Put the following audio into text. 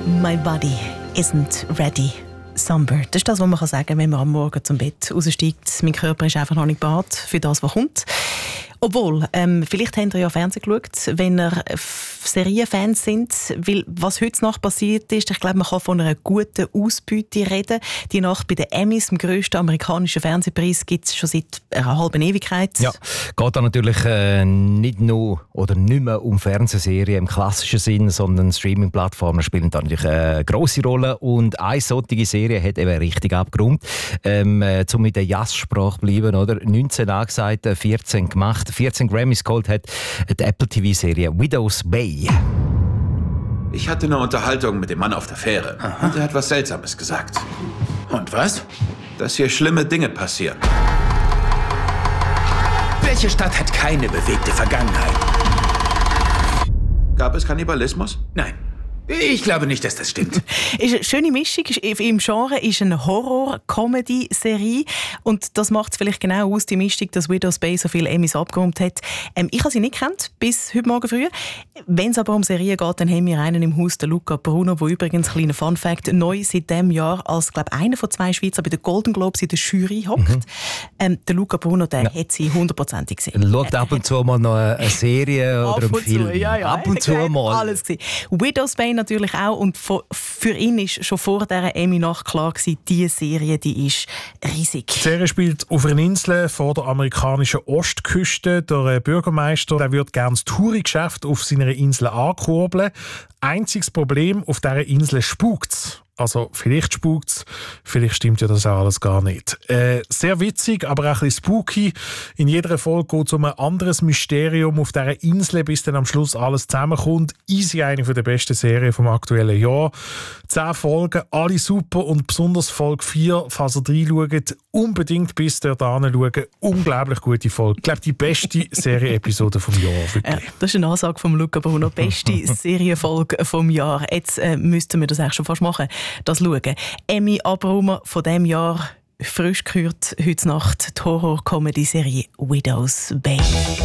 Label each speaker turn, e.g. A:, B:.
A: My body isn't ready. Somber. Das ist das, was man sagen kann, wenn man am Morgen zum Bett raussteigt. Mein Körper ist einfach noch nicht bereit für das, was kommt. Obwohl, vielleicht habt ihr ja Fernsehen geschaut, wenn ihr Serienfans sind, weil was heute Nacht passiert ist, ich glaube, man kann von einer guten Ausbeute reden. Die Nacht bei den Emmys, dem grössten amerikanischen Fernsehpreis, gibt es schon seit einer halben Ewigkeit.
B: Ja, geht da natürlich nicht nur oder nicht mehr um Fernsehserien im klassischen Sinn, sondern Streaming-Plattformen spielen da natürlich eine grosse Rolle. Und eine solche Serie hat eben richtig abgerundet. Zum mit der Jazzsprache bleiben, oder? 19 angesagt, 14 gemacht. 14 Grammys geholt hat die Apple TV-Serie Widow's Bay.
C: Ich hatte eine Unterhaltung mit dem Mann auf der Fähre. Aha. Und er hat was Seltsames gesagt.
D: Und was?
C: Dass hier schlimme Dinge passieren.
D: Welche Stadt hat keine bewegte Vergangenheit?
C: Gab es Kannibalismus?
D: Nein. Ich glaube nicht, dass das stimmt.
A: Ist eine schöne Mischung. Im Genre ist eine Horror-Comedy-Serie. Und das macht es vielleicht genau aus, die Mischung, dass Widow's Bay so viele Emmys abgeräumt hat. Ich habe sie nicht gekannt, bis heute Morgen früh. Wenn es aber um Serien geht, dann haben wir einen im Haus, den Luca Bruno, der übrigens, kleiner Fun-Fact, neu seit diesem Jahr als, glaube ich, einer von 2 Schweizer bei den Golden Globes in der Jury hockt. Der Luca Bruno, der hat sie 100% gesehen.
B: Schaut ab und zu mal noch eine Serie oder einen Film.
A: Ja,
B: ab und zu mal.
A: Alles gesehen. Widow's Bay natürlich auch. Und für ihn war schon vor dieser Emmy-Nacht klar gewesen, diese Serie, die ist riesig.
E: Die Serie spielt auf einer Insel vor der amerikanischen Ostküste. Der Bürgermeister der würde gerne das Touri-Geschäft auf seiner Insel ankurbeln. Einziges Problem, auf dieser Insel spukt's. Also vielleicht spukt's, vielleicht stimmt ja das auch alles gar nicht. Sehr witzig, aber auch ein bisschen spooky. In jeder Folge geht es um ein anderes Mysterium auf dieser Insel, bis dann am Schluss alles zusammenkommt. Easy, eine der besten Serien vom aktuellen Jahr. 10 Folgen, alle super und besonders Folge 4, falls ihr reinschaut, unbedingt bis dahin schauen. Unglaublich gute Folge. Ich glaube, die beste Serie-Episode vom Jahr.
A: Ja, das ist eine Ansage von Luca Bruno. Beste Serienfolge vom Jahr. Jetzt müssten wir das eigentlich schon fast machen. Das schauen. Emmy Abraham von diesem Jahr, frisch gehört, heute Nacht die Horror-Comedy-Serie Widow's Bay.